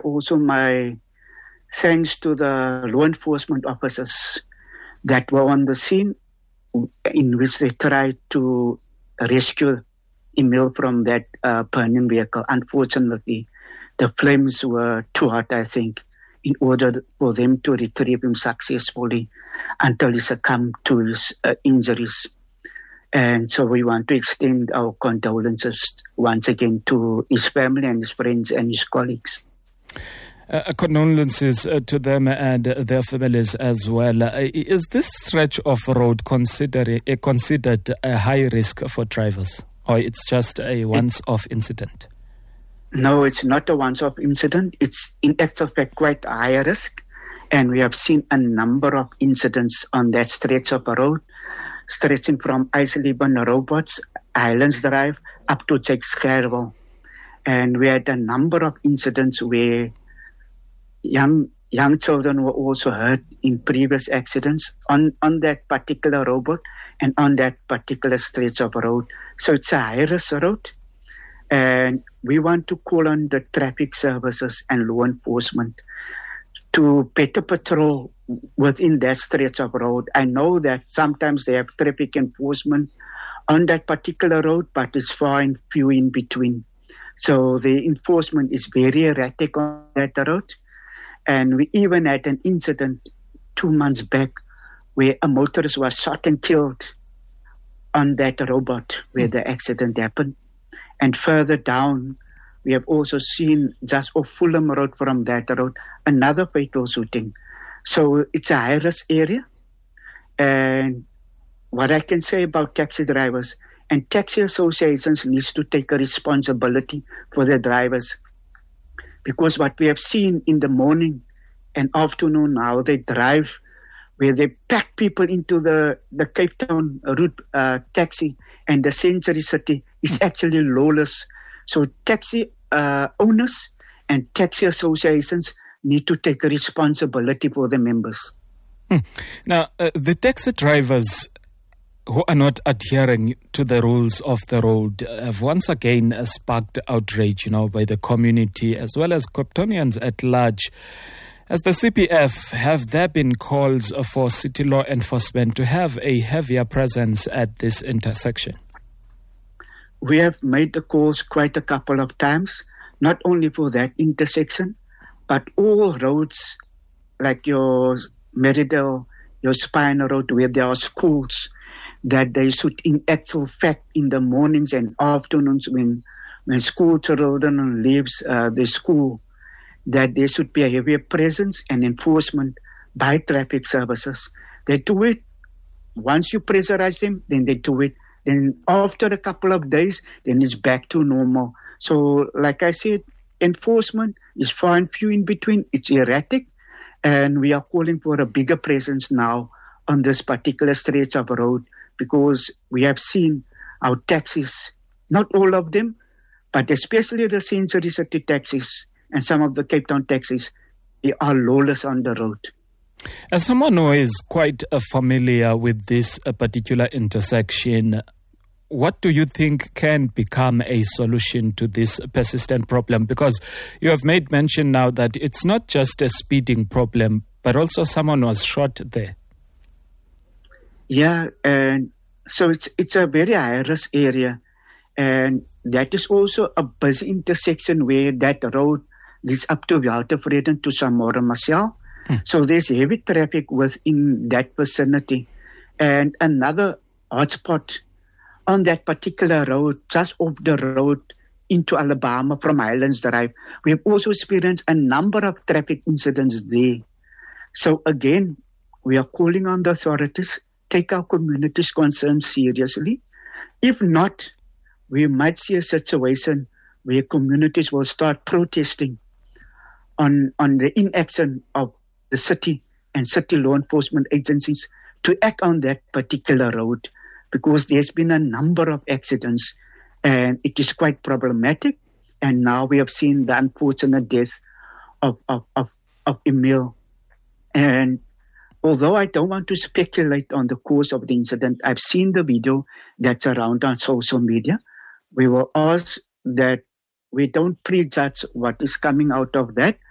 also my thanks to the law enforcement officers that were on the scene, in which they tried to rescue Emil from that burning vehicle. Unfortunately, the flames were too hot, I think, in order for them to retrieve him successfully until he succumbed to his injuries. And so we want to extend our condolences once again to his family and his friends and his colleagues. Condolences to them and their families as well. Is this stretch of road considered a high risk for drivers, or it's just a once-off incident? No, it's not a once-off incident. It's in actual fact quite a high risk, and we have seen a number of incidents on that stretch of road, stretching from Eisleben Robots, Highlands Drive, up to Jakes Gerwel. And we had a number of incidents where young children were also hurt in previous accidents on that particular robot and on that particular stretch of road. So it's a high-risk road. And we want to call on the traffic services and law enforcement to better patrol within that stretch of road. I know that sometimes they have traffic enforcement on that particular road, but it's far and few in between. So the enforcement is very erratic on that road. And we even had an incident 2 months back where a motorist was shot and killed on that robot where the accident happened. And further down, we have also seen just off Fulham Road from that road, another fatal shooting. So it's a high-risk area. And what I can say about taxi drivers, and taxi associations needs to take a responsibility for their drivers. Because what we have seen in the morning and afternoon now, they drive where they pack people into the Cape Town route taxi, and the Century City is actually lawless. So taxi owners and taxi associations need to take a responsibility for their members. Now, the taxi drivers who are not adhering to the rules of the road have once again sparked outrage, by the community as well as Capetonians at large. As the CPF, have there been calls for city law enforcement to have a heavier presence at this intersection? We have made the calls quite a couple of times, not only for that intersection, but all roads like your Meridale, your Spina Road, where there are schools, that they should in actual fact in the mornings and afternoons when school children leaves the school, that there should be a heavier presence and enforcement by traffic services. They do it. Once you pressurize them, then they do it. Then after a couple of days, then it's back to normal. So like I said, enforcement is far and few in between. It's erratic. And we are calling for a bigger presence now on this particular stretch of road, because we have seen our taxis, not all of them, but especially the Century City taxis and some of the Cape Town taxis, they are lawless on the road. As someone who is quite familiar with this particular intersection, what do you think can become a solution to this persistent problem? Because you have made mention now that it's not just a speeding problem, but also someone was shot there. Yeah, and so it's a very high-risk area, and that is also a busy intersection where that road leads up to Watervrede to Samora Marcel. So there's heavy traffic within that vicinity. And another hotspot on that particular road, just off the road into Alabama from Highlands Drive, we have also experienced a number of traffic incidents there. So again, we are calling on the authorities, take our community's concerns seriously. If not, we might see a situation where communities will start protesting on the inaction of the city and city law enforcement agencies to act on that particular road, because there's been a number of accidents and it is quite problematic. And now we have seen the unfortunate death of Emil. And although I don't want to speculate on the cause of the incident, I've seen the video that's around on social media. We will ask that we don't prejudge what is coming out of that,